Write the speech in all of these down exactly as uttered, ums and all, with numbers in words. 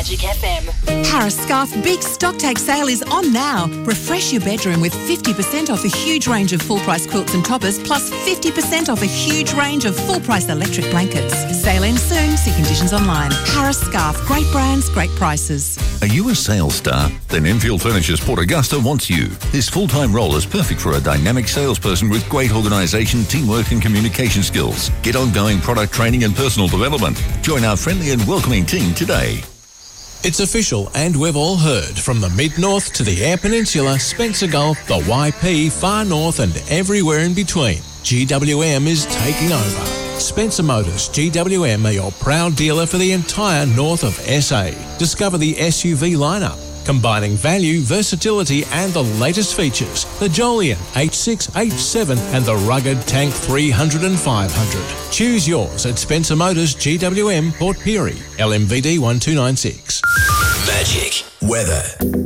Magic F M. Harris Scarf Big Stock Take Sale is on now. Refresh your bedroom with fifty percent off a huge range of full-price quilts and toppers, plus fifty percent off a huge range of full-price electric blankets. Sale ends soon. See conditions online. Harris Scarf. Great brands, great prices. Are you a sales star? Then Enfield Furniture's Port Augusta wants you. This full-time role is perfect for a dynamic salesperson with great organisation, teamwork and communication skills. Get ongoing product training and personal development. Join our friendly and welcoming team today. It's official, and we've all heard. From the Mid-North to the Eyre Peninsula, Spencer Gulf, the Y P, Far North and everywhere in between, G W M is taking over. Spencer Motors G W M are your proud dealer for the entire north of S A. Discover the S U V lineup, combining value, versatility and the latest features. The Jolion H six, H seven and the rugged Tank three hundred and five hundred. Choose yours at Spencer Motors G W M, Port Pirie, L M V D one two nine six. Magic weather.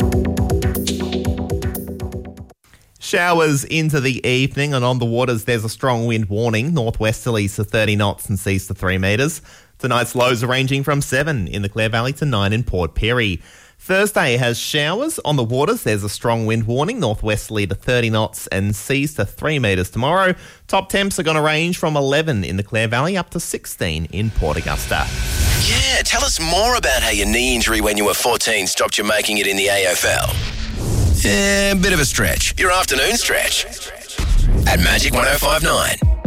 Showers into the evening, and on the waters there's a strong wind warning, northwesterlies to thirty knots and seas to three metres. Tonight's lows are ranging from seven in the Clare Valley to nine in Port Pirie. Thursday has showers. On the waters there's a strong wind warning, northwesterly to thirty knots and seas to three metres tomorrow. Top temps are going to range from eleven in the Clare Valley up to sixteen in Port Augusta. Yeah, tell us more about how your knee injury when you were fourteen stopped you making it in the A F L. Yeah, bit of a stretch. Your afternoon stretch. At Magic one oh five nine.